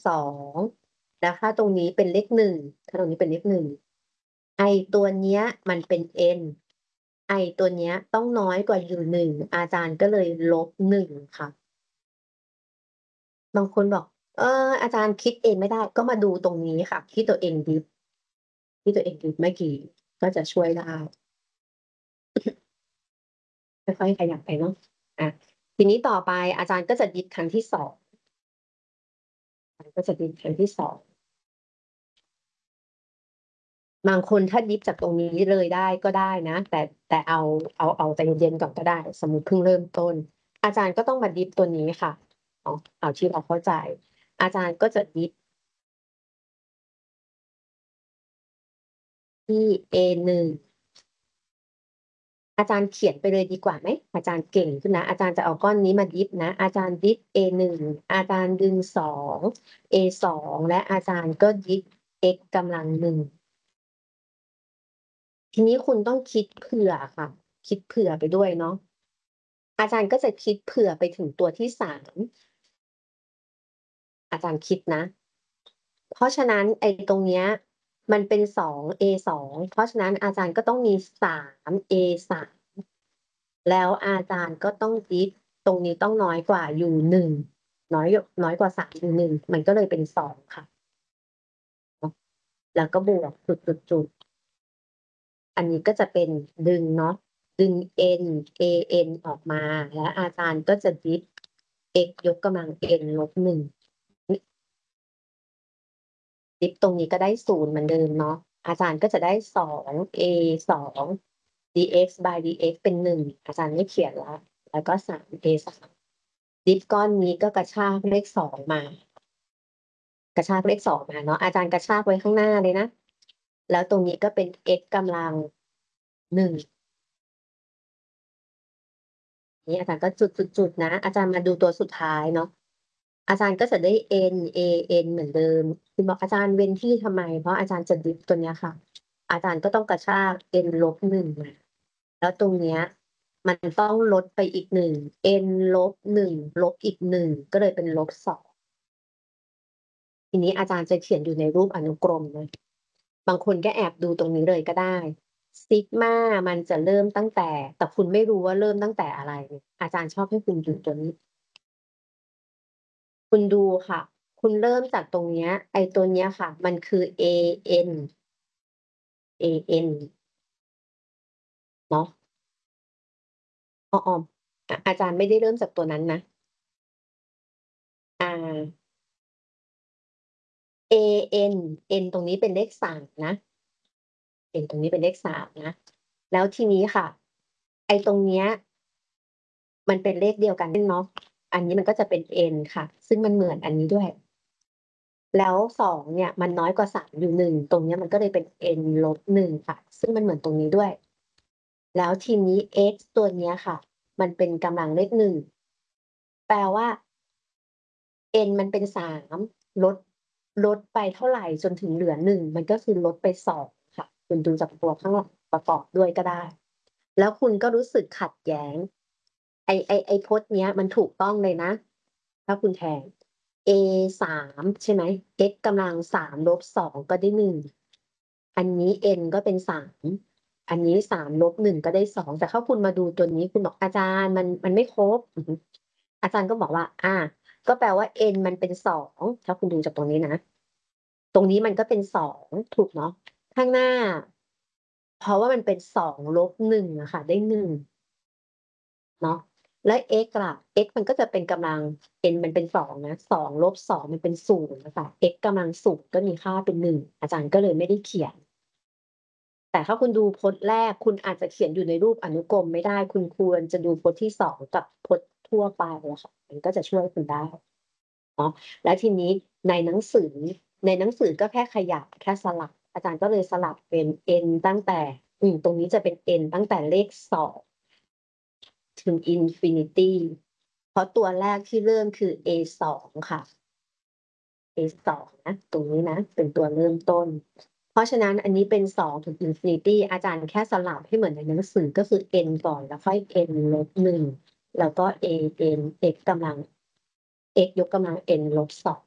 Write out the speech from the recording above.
2แล้วถ้าตรงนี้เป็นเลข1ถ้าตรงนี้เป็นเลข1ไอตัวเนี้ยมันเป็น n ไอตัวเนี้ยต้องน้อยกว่าอยู่1อาจารย์ก็เลยลบ1ค่ะบางคนบอกอาจารย์คิดเองไม่ได้ก็มาดูตรงนี้ค่ะที่ตัวเองดิฟเมื่อกี้ก็จะช่วยได้ค่อยๆขยับไปเนาะอ่ะทีนี้ต่อไปอาจารย์ก็จะดิฟครั้งที่2ก็จะดิฟครั้งที่2บางคนถ้าดิฟจากตรงนี้เลยได้ก็ได้นะแต่เอาใจเย็นๆก่อนก็ได้สมมติเพิ่งเริ่มต้นอาจารย์ก็ต้องมาดิฟตัวนี้ค่ะเอาที่เราเข้าใจอาจารย์ก็จะดิฟที่ A1อาจารย์เขียนไปเลยดีกว่าไหมอาจารย์เก่งขึ้นนะอาจารย์จะเอาก้อนนี้มาดิฟนะอาจารย์ดิฟ A1อาจารย์ดึง2 A2และอาจารย์ก็ดิฟ x กำลัง1ทีนี้คุณต้องคิดเผื่อค่ะคิดเผื่อไปด้วยเนาะอาจารย์ก็จะคิดเผื่อไปถึงตัวที่3อาจารย์คิดนะเพราะฉะนั้นไอ้ตรงเนี้ยมันเป็น2A2เพราะฉะนั้นอาจารย์ก็ต้องมี3A3แล้วอาจารย์ก็ต้องดิฟตรงนี้ต้องน้อยกว่าอยู่1น้อยกว่า3อยู่1มันก็เลยเป็น2ค่ะแล้วก็บวกจุดอันนี้ก็จะเป็นดึงเนาะดึง n an ออกมาแล้วอาจารย์ก็จะดิฟ x ยกกำลัง n ลบ1ดิฟตรงนี้ก็ได้0เหมือนเดิมเนาะอาจารย์ก็จะได้2a2 dx by dx เป็น1อาจารย์ไม่เขียนแล้วก็3a3ดิฟก้อนนี้ก็กระชากเลข2มากระชากเลข2มาเนาะอาจารย์กระชากไว้ข้างหน้าเลยนะแล้วตรงนี้ก็เป็น x กำลัง1นี่อาจารย์ก็จุดนะอาจารย์มาดูตัวสุดท้ายเนาะอาจารย์ก็จะได้ n a n เหมือนเดิมคุณบอกอาจารย์เว้นที่ทำไมเพราะอาจารย์จะดิฟตัวเนี้ยค่ะอาจารย์ก็ต้องกระชาก n ลบ1มาแล้วตรงเนี้ยมันต้องลดไปอีก1 n ลบ1ลบอีก1ก็เลยเป็นลบ2ทีนี้อาจารย์จะเขียนอยู่ในรูปอนุกรมเลยบางคนก็แอบดูตรงนี้เลยก็ได้ซิกมามันจะเริ่มตั้งแต่คุณไม่รู้ว่าเริ่มตั้งแต่อะไรอาจารย์ชอบให้คุณดูตัวนี้คุณดูค่ะคุณเริ่มจากตรงเนี้ยไอ้ตัวเนี้ยค่ะมันคือ an an เนาะอ้ออาจารย์ไม่ได้เริ่มจากตัวนั้นนะอ่า an n ตรงนี้เป็นเลข3นะ n ตรงนี้เป็นเลข3นะแล้วทีนี้ค่ะไอ้ตรงเนี้ยมันเป็นเลขเดียวกันเนาะอันนี้มันก็จะเป็น n ค่ะซึ่งมันเหมือนอันนี้ด้วยแล้ว2เนี่ยมันน้อยกว่า3อยู่1ตรงเนี้ยมันก็เลยเป็น n ลบ1ค่ะซึ่งมันเหมือนตรงนี้ด้วยแล้วทีนี้ x ตัวเนี้ยค่ะมันเป็นกำลังเลข1แปลว่า n มันเป็น3ลดลดไปเท่าไรจนถึงเหลือ1มันก็คือลดไป2ค่ะคุณดูจากตัวข้างหลังประกอบด้วยก็ได้แล้วคุณก็รู้สึกขัดแย้งไอ้พจน์เนี้ยมันถูกต้องเลยนะถ้าคุณแทน a 3ใช่ไหม x กำลัง3ลบ2ก็ได้1อันนี้ n ก็เป็น3อันนี้3ลบ1ก็ได้2แต่ถ้าคุณมาดูตัวนี้คุณบอกอาจารย์มันไม่ครบอาจารย์ก็บอกว่าก็แปลว่า n มันเป็น2ถ้าคุณดูจากตรงนี้นะตรงนี้มันก็เป็น2ถูกเนาะข้างหน้าเพราะว่ามันเป็น2ลบ1อะค่ะได้1เนาะแล้ว x ล่ะ x มันก็จะเป็นกำลัง n มันเป็น2นะ2ลบ2มันเป็น0นะคะ x กำลัง0ก็มีค่าเป็น1อาจารย์ก็เลยไม่ได้เขียนแต่ถ้าคุณดูพจน์แรกคุณอาจจะเขียนอยู่ในรูปอนุกรมไม่ได้คุณควรจะดูพจน์ที่2กับพจน์ทั่วไปอะค่ะมันก็จะช่วยคุณได้เนาะแล้วทีนี้ในหนังสือในหนังสือก็แค่ขยับแค่สลับอาจารย์ก็เลยสลับเป็น n ตั้งแต่ตรงนี้จะเป็น n ตั้งแต่เลข2ถึง infinity เพราะตัวแรกที่เริ่มคือ A2 ค่ะ A2 นะตรงนี้นะเป็นตัวเริ่มต้นเพราะฉะนั้นอันนี้เป็น2ถึง infinity อาจารย์แค่สลับให้เหมือนในหนังสือก็คือ n ก่อนแล้วค่อย n ลบ1แล้วก็ an x กำลัง x ยกกำลัง n ลบ2